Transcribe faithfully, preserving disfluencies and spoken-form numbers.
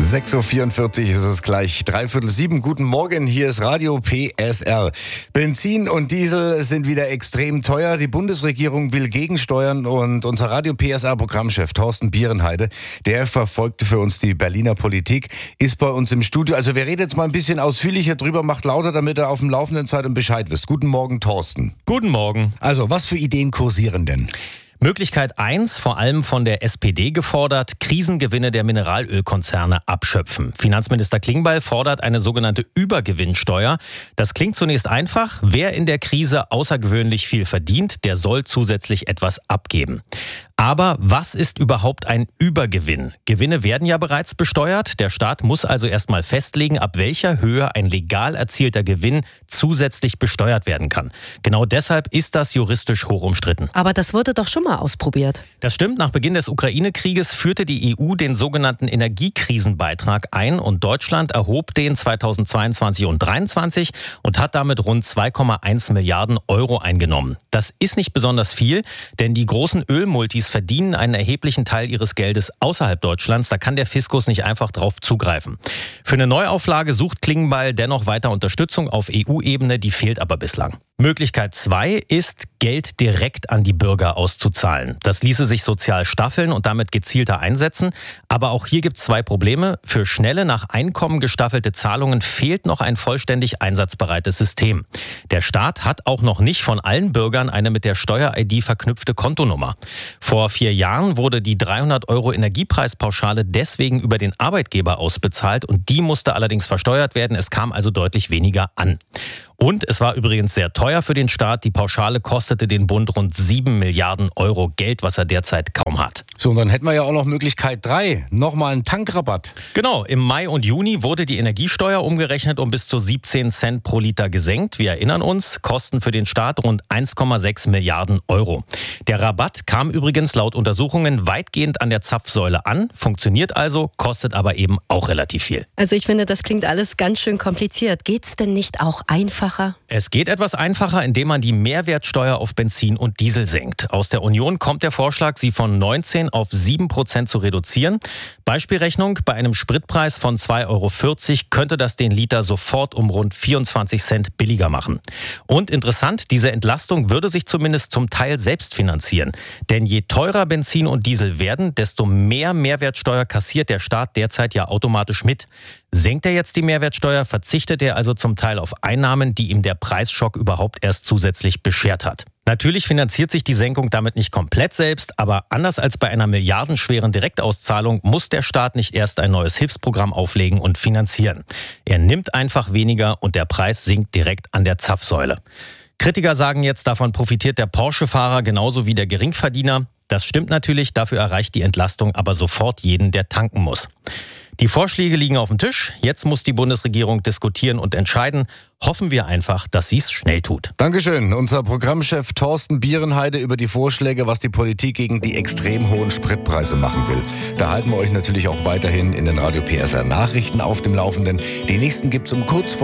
sechs Uhr vierundvierzig ist es gleich, dreiviertel sieben. Guten Morgen, hier ist Radio P S R. Benzin und Diesel sind wieder extrem teuer. Die Bundesregierung will gegensteuern und unser Radio P S R-Programmchef Thorsten Bierenheide, der verfolgt für uns die Berliner Politik, ist bei uns im Studio. Also wir reden jetzt mal ein bisschen ausführlicher drüber, macht lauter, damit ihr auf dem Laufenden seid und Bescheid wisst. Guten Morgen, Thorsten. Guten Morgen. Also, was für Ideen kursieren denn? Möglichkeit eins, vor allem von der S P D gefordert, Krisengewinne der Mineralölkonzerne abschöpfen. Finanzminister Klingbeil fordert eine sogenannte Übergewinnsteuer. Das klingt zunächst einfach. Wer in der Krise außergewöhnlich viel verdient, der soll zusätzlich etwas abgeben. Aber was ist überhaupt ein Übergewinn? Gewinne werden ja bereits besteuert. Der Staat muss also erstmal festlegen, ab welcher Höhe ein legal erzielter Gewinn zusätzlich besteuert werden kann. Genau deshalb ist das juristisch hoch umstritten. Aber das wurde doch schon mal ausprobiert. Das stimmt. Nach Beginn des Ukraine-Krieges führte die E U den sogenannten Energiekrisenbeitrag ein und Deutschland erhob den zweitausendzweiundzwanzig und zweitausenddreiundzwanzig und hat damit rund zwei Komma eins Milliarden Euro eingenommen. Das ist nicht besonders viel, denn die großen Ölmultis verdienen einen erheblichen Teil ihres Geldes außerhalb Deutschlands. Da kann der Fiskus nicht einfach drauf zugreifen. Für eine Neuauflage sucht Klingbeil dennoch weiter Unterstützung auf E U-Ebene, die fehlt aber bislang. Möglichkeit zwei ist, Geld direkt an die Bürger auszuzahlen. Das ließe sich sozial staffeln und damit gezielter einsetzen. Aber auch hier gibt es zwei Probleme. Für schnelle, nach Einkommen gestaffelte Zahlungen fehlt noch ein vollständig einsatzbereites System. Der Staat hat auch noch nicht von allen Bürgern eine mit der Steuer-I D verknüpfte Kontonummer. Vor vier Jahren wurde die dreihundert Euro Energiepreispauschale deswegen über den Arbeitgeber ausbezahlt und die musste allerdings versteuert werden. Es kam also deutlich weniger an. Und es war übrigens sehr teuer für den Staat. Die Pauschale kostete den Bund rund sieben Milliarden Euro Geld, was er derzeit kaum hat. So, und dann hätten wir ja auch noch Möglichkeit drei, nochmal einen Tankrabatt. Genau, im Mai und Juni wurde die Energiesteuer umgerechnet um bis zu siebzehn Cent pro Liter gesenkt. Wir erinnern uns, Kosten für den Staat rund eins Komma sechs Milliarden Euro. Der Rabatt kam übrigens laut Untersuchungen weitgehend an der Zapfsäule an, funktioniert also, kostet aber eben auch relativ viel. Also ich finde, das klingt alles ganz schön kompliziert. Geht's denn nicht auch einfach? Es geht etwas einfacher, indem man die Mehrwertsteuer auf Benzin und Diesel senkt. Aus der Union kommt der Vorschlag, sie von neunzehn auf sieben Prozent zu reduzieren. Beispielrechnung, bei einem Spritpreis von zwei Euro vierzig könnte das den Liter sofort um rund vierundzwanzig Cent billiger machen. Und interessant, diese Entlastung würde sich zumindest zum Teil selbst finanzieren. Denn je teurer Benzin und Diesel werden, desto mehr Mehrwertsteuer kassiert der Staat derzeit ja automatisch mit. Senkt er jetzt die Mehrwertsteuer, verzichtet er also zum Teil auf Einnahmen, die ihm der Preisschock überhaupt erst zusätzlich beschert hat. Natürlich finanziert sich die Senkung damit nicht komplett selbst, aber anders als bei einer milliardenschweren Direktauszahlung muss der Staat nicht erst ein neues Hilfsprogramm auflegen und finanzieren. Er nimmt einfach weniger und der Preis sinkt direkt an der Zapfsäule. Kritiker sagen jetzt, davon profitiert der Porsche-Fahrer genauso wie der Geringverdiener. Das stimmt natürlich, dafür erreicht die Entlastung aber sofort jeden, der tanken muss. Die Vorschläge liegen auf dem Tisch. Jetzt muss die Bundesregierung diskutieren und entscheiden. Hoffen wir einfach, dass sie es schnell tut. Dankeschön. Unser Programmchef Thorsten Bierenheide über die Vorschläge, was die Politik gegen die extrem hohen Spritpreise machen will. Da halten wir euch natürlich auch weiterhin in den Radio P S R Nachrichten auf dem Laufenden. Die nächsten gibt's um kurz vor